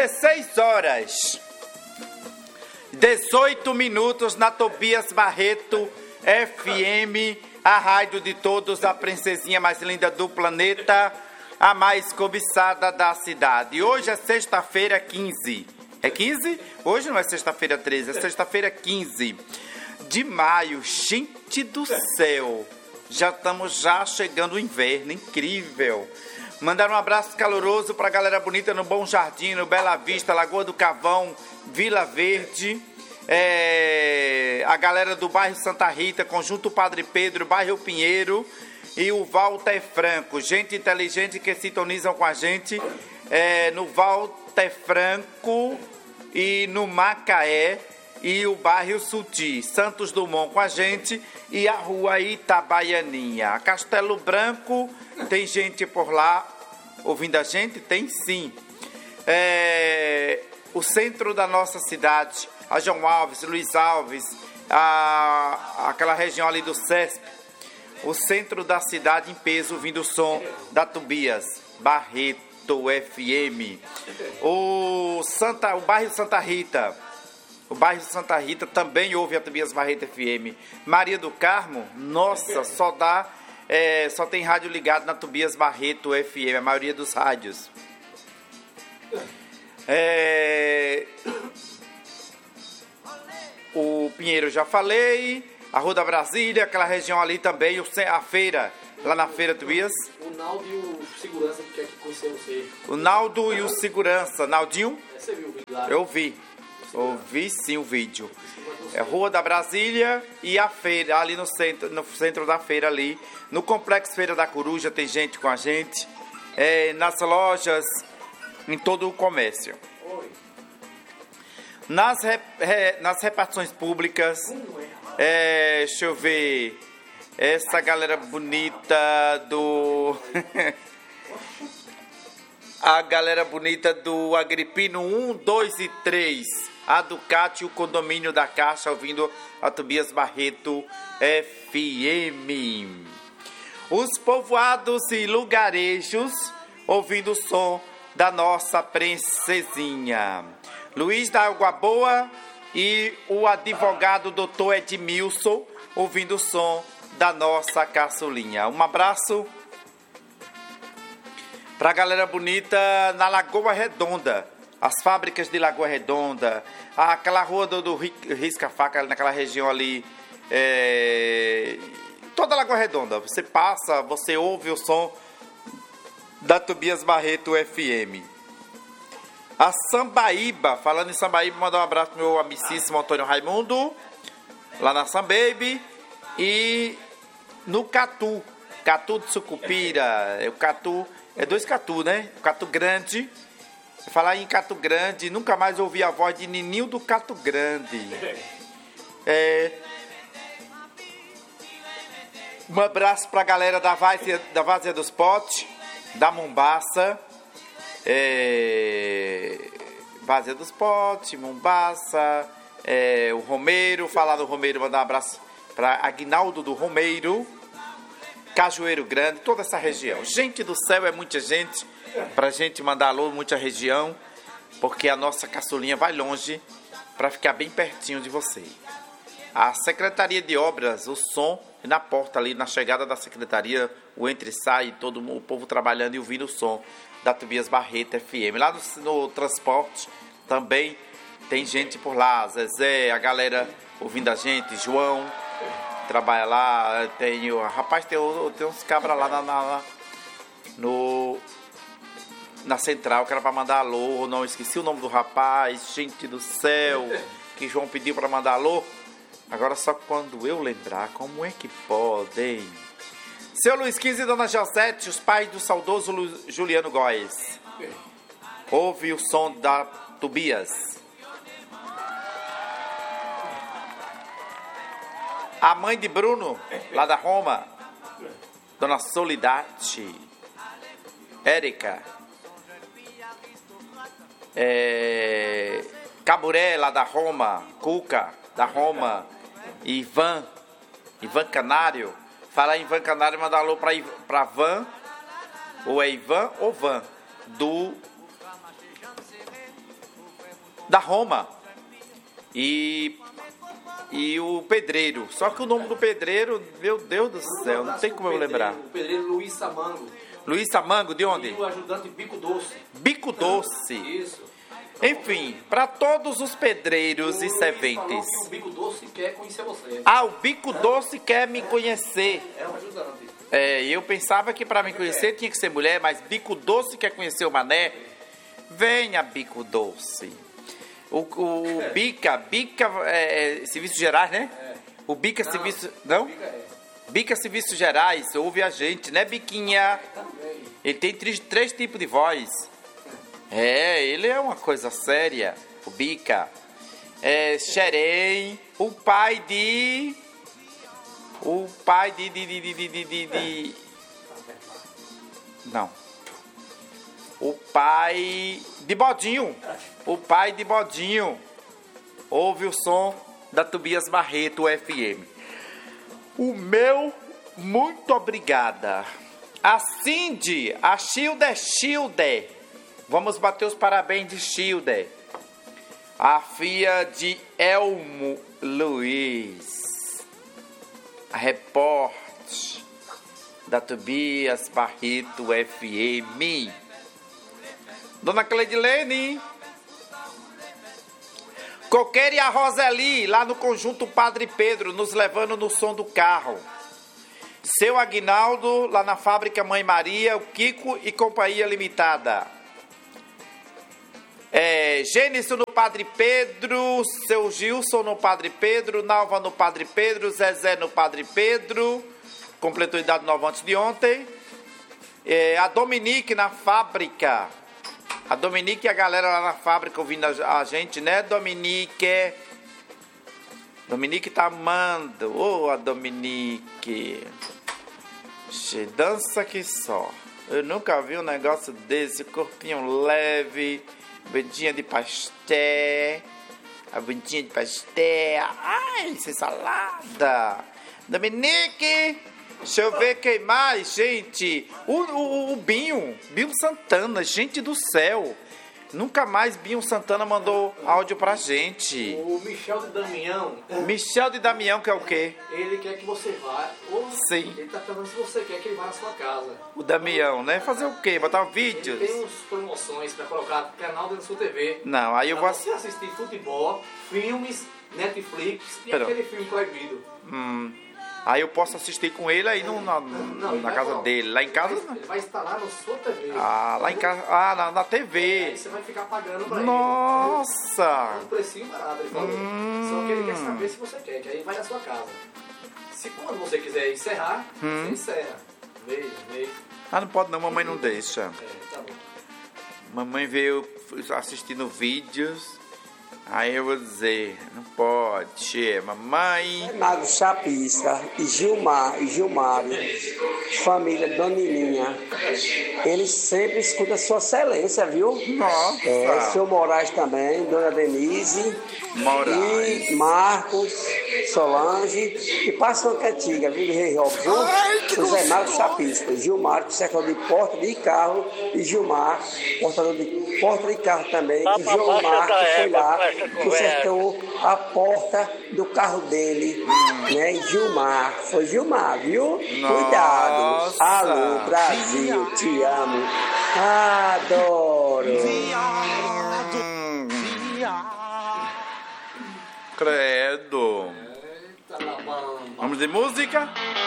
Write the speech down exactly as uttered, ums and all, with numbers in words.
dezesseis horas, dezoito minutos na Tobias Barreto F M, a rádio de todos, a princesinha mais linda do planeta, a mais cobiçada da cidade. Hoje é sexta-feira quinze. É quinze? Hoje não é sexta-feira treze, é sexta-feira quinze de maio. Gente do céu, já estamos já chegando o inverno, incrível. Mandar um abraço caloroso pra galera bonita no Bom Jardim, no Bela Vista, Lagoa do Cavão, Vila Verde. É, a galera do bairro Santa Rita, Conjunto Padre Pedro, bairro Pinheiro e o Walter Franco. Gente inteligente que sintonizam com a gente é, no Walter Franco e no Macaé e o bairro Suti. Santos Dumont com a gente e a rua Itabaianinha. Castelo Branco, tem gente por lá ouvindo a gente? Tem sim. É, o centro da nossa cidade, a João Alves, Luiz Alves, a, aquela região ali do Cesp, o centro da cidade em peso, ouvindo o som da Tobias Barreto F M. O, Santa, o bairro Santa Rita, o bairro Santa Rita também ouve a Tobias Barreto F M. Maria do Carmo, nossa, só dá, é, só tem rádio ligado na Tobias Barreto F M, a maioria dos rádios. É... O Pinheiro já falei, a Rua da Brasília, aquela região ali também, a feira, lá na feira Tobias. O Naldo e o segurança que quer conhecer você. O Naldo e o segurança, Naldinho? É, você viu o vídeo lá? Eu vi, ouvi sim o vídeo. É Rua da Brasília e a feira, ali no centro, no centro da feira ali, no Complexo Feira da Coruja tem gente com a gente, é, nas lojas, em todo o comércio. Nas, rep, re, nas repartições públicas, é, deixa eu ver, essa galera bonita do... a galera bonita do Agripino um, dois e três, a Ducati e o condomínio da Caixa, ouvindo a Tobias Barreto F M. Os povoados e lugarejos, ouvindo o som da nossa princesinha. Luiz da Água Boa e o advogado doutor Edmilson, ouvindo o som da nossa caçulinha. Um abraço pra galera bonita na Lagoa Redonda, as fábricas de Lagoa Redonda, aquela rua do, do Risca-Faca, naquela região ali, é, toda a Lagoa Redonda. Você passa, você ouve o som da Tobias Barreto F M. A Sambaíba, falando em Sambaíba, mandar um abraço pro meu amicíssimo Antônio Raimundo, lá na Sambaíba. E no Catu, Catu de Sucupira, o Catu, é dois Catu, né? O Catu Grande. Falar em Catu Grande, nunca mais ouvi a voz de Nininho do Catu Grande. É, um abraço pra galera da Várzea, da Várzea dos Potes, da Mombaça. É, Várzea dos Potes, Mombaça, é, o Romeiro, falar do Romeiro, mandar um abraço para Aguinaldo do Romeiro, Cajueiro Grande, toda essa região. Gente do céu, é muita gente, pra gente mandar alô, muita região, porque a nossa caçulinha vai longe para ficar bem pertinho de você. A Secretaria de Obras, o som, na porta ali, na chegada da Secretaria, o entra e sai, todo o povo trabalhando e ouvindo o som da Tobias Barreto F M. Lá no, no transporte também tem gente por lá, Zezé, a galera ouvindo a gente, João, trabalha lá, tem o rapaz, tem, tem uns cabras lá na, na, no, na central, que era pra mandar alô, não esqueci o nome do rapaz, gente do céu, que João pediu pra mandar alô, agora só quando eu lembrar, como é que podem? Seu Luiz quinze e Dona Josete, os pais do saudoso Lu, Juliano Góes. Ouve o som da Tobias. A mãe de Bruno, lá da Roma, Dona Solidate. Érica. É, Caburé, lá da Roma. Cuca, da Roma. Ivan. Ivan Canário. Falar em Ivan Canário, mandar alô pra, pra Van, ou é Ivan ou Van, do da Roma. E, e o pedreiro. Só que o nome do pedreiro, meu Deus do céu, não tem como eu lembrar. O pedreiro Luiz Samango. Luiz Samango, de onde? E o ajudante Bico Doce. Bico Doce. Isso. Enfim, para todos os pedreiros O e Luiz serventes. falou que o Bico Doce quer conhecer você. Ah, o Bico Doce quer me conhecer. É um ajudante. É, eu pensava que para me conhecer tinha que ser mulher, mas Bico Doce quer conhecer o Mané. Venha, Bico Doce. O, o, o Bica, Bica é, é Serviços Gerais, né? É. O Bica Não, Serviços... Não? Bica é. Bica Serviços Gerais, ouve a gente, né, Biquinha? Também. Ele tem três, três tipos de voz. É, ele é uma coisa séria, o Bica. É, Xerém, o pai de... O pai de... de, de, de, de, de, de, de... Não. O pai de Bodinho. O pai de Bodinho. Ouve o som da Tobias Barreto F M. O meu, muito obrigada. A Cindy, a Childe Childe. Vamos bater os parabéns de Childe. A filha de Elmo Luiz. A repórter da Tobias Barreto F M. Dona Cleidilene. Coqueira e a Roseli, lá no Conjunto Padre Pedro, nos levando no som do carro. Seu Aguinaldo, lá na Fábrica Mãe Maria, o Kiko e Companhia Limitada. É, Gênesis no Padre Pedro, seu Gilson no Padre Pedro, Nalva no Padre Pedro, Zezé no Padre Pedro, completou idade nova antes de ontem. É, a Dominique na Fábrica. A Dominique e a galera lá na fábrica ouvindo a, a gente, né, Dominique? Dominique tá amando. Ô, oh, a Dominique. Che, dança que só. Eu nunca vi um negócio desse. Corpinho leve. Bundinha de pastel. A bundinha de pastel. Ai, sem salada. Dominique. Deixa eu ver quem mais, gente. O, o, o Binho, Binho Santana, gente do céu. Nunca mais Binho Santana mandou áudio pra gente. O Michel de Damião. Michel de Damião, que é o quê? Ele quer que você vá. Ou Sim. Ele tá perguntando se você quer que ele vá na sua casa. O Damião, né? Fazer o quê? Botar vídeos? Ele tem uns promoções pra colocar no canal da sua T V. Não, aí eu pra vou... você assistir futebol, filmes, Netflix e Pera. aquele filme proibido. Hum... Aí eu posso assistir com ele aí no, na, Não, na casa não. dele. Lá em casa... Ele vai, ele vai instalar na sua T V. Ah, lá em casa... Ah, na, na T Aí V. você vai ficar pagando pra ele. Nossa! Um precinho barato, ele falou. Hum. Só que ele quer saber se você quer, que aí vai na sua casa. Se quando você quiser encerrar, Hum. você encerra. Veja, veja. Ah, não pode não, mamãe não deixa. É, tá bom. Mamãe veio assistindo vídeos. Aí eu vou dizer, não pode, mamãe. Mago Chapisca e Gilmar e Gilmário, família Donilinha, eles sempre escutam Sua Excelência, viu? Nossa. É, seu Moraes também, Dona Denise, Moraes. e Marcos, Solange, e passa uma cantiga, viu, do Rei Robson, Ai, que José Mago gostoso. Chapisca, Gilmar, secador de porta de carro, e Gilmar, portador de porta de carro também, Vá e pra Gilmar, baixa da que foi égua lá, com essa consertou a porta do carro dele, né? E Gilmar, foi Gilmar, viu? Cuidado. Nossa. Alô, Brasil, te amo. Adoro. Hum. Credo. Tá na mão. Vamos de música?